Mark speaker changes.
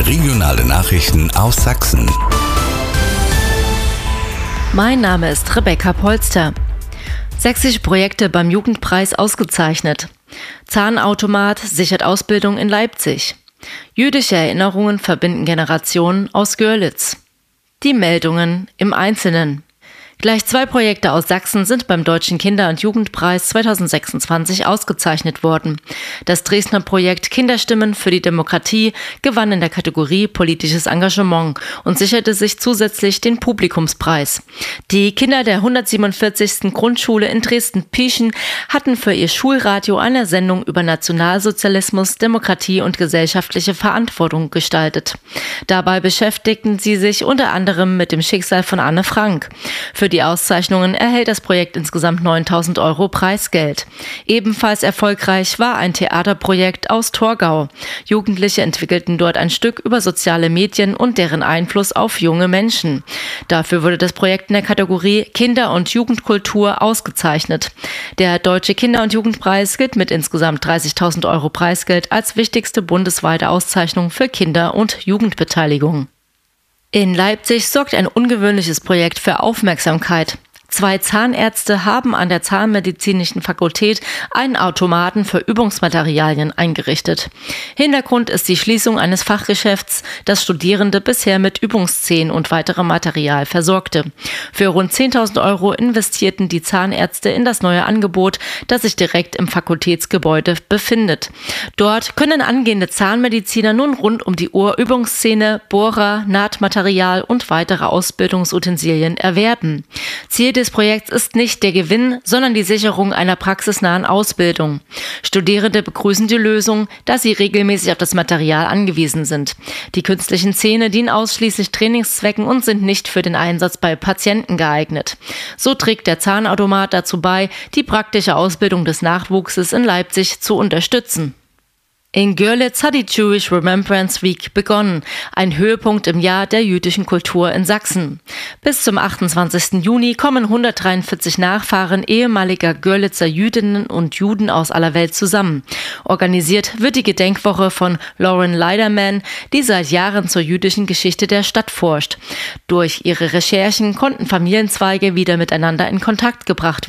Speaker 1: Regionale Nachrichten aus Sachsen.
Speaker 2: Mein Name ist Rebecca Polster. Sächsische Projekte beim Jugendpreis ausgezeichnet. Zahnautomat sichert Ausbildung in Leipzig. Jüdische Erinnerungen verbinden Generationen aus Görlitz. Die Meldungen im Einzelnen. Gleich 2 Projekte aus Sachsen sind beim Deutschen Kinder- und Jugendpreis 2026 ausgezeichnet worden. Das Dresdner Projekt Kinderstimmen für die Demokratie gewann in der Kategorie Politisches Engagement und sicherte sich zusätzlich den Publikumspreis. Die Kinder der 147. Grundschule in Dresden-Pieschen hatten für ihr Schulradio eine Sendung über Nationalsozialismus, Demokratie und gesellschaftliche Verantwortung gestaltet. Dabei beschäftigten sie sich unter anderem mit dem Schicksal von Anne Frank. Für die Auszeichnungen erhält das Projekt insgesamt 9.000 € Preisgeld. Ebenfalls erfolgreich war ein Theaterprojekt aus Torgau. Jugendliche entwickelten dort ein Stück über soziale Medien und deren Einfluss auf junge Menschen. Dafür wurde das Projekt in der Kategorie Kinder- und Jugendkultur ausgezeichnet. Der Deutsche Kinder- und Jugendpreis gilt mit insgesamt 30.000 € Preisgeld als wichtigste bundesweite Auszeichnung für Kinder- und Jugendbeteiligung. In Leipzig sorgt ein ungewöhnliches Projekt für Aufmerksamkeit. 2 Zahnärzte haben an der Zahnmedizinischen Fakultät einen Automaten für Übungsmaterialien eingerichtet. Hintergrund ist die Schließung eines Fachgeschäfts, das Studierende bisher mit Übungszähnen und weiterem Material versorgte. Für rund 10.000 € investierten die Zahnärzte in das neue Angebot, das sich direkt im Fakultätsgebäude befindet. Dort können angehende Zahnmediziner nun rund um die Uhr Übungszähne, Bohrer, Nahtmaterial und weitere Ausbildungsutensilien erwerben. Ziel des Projekts ist nicht der Gewinn, sondern die Sicherung einer praxisnahen Ausbildung. Studierende begrüßen die Lösung, da sie regelmäßig auf das Material angewiesen sind. Die künstlichen Zähne dienen ausschließlich Trainingszwecken und sind nicht für den Einsatz bei Patienten geeignet. So trägt der Zahnautomat dazu bei, die praktische Ausbildung des Nachwuchses in Leipzig zu unterstützen. In Görlitz hat die Jewish Remembrance Week begonnen, ein Höhepunkt im Jahr der jüdischen Kultur in Sachsen. Bis zum 28. Juni kommen 143 Nachfahren ehemaliger Görlitzer Jüdinnen und Juden aus aller Welt zusammen. Organisiert wird die Gedenkwoche von Lauren Leiderman, die seit Jahren zur jüdischen Geschichte der Stadt forscht. Durch ihre Recherchen konnten Familienzweige wieder miteinander in Kontakt gebracht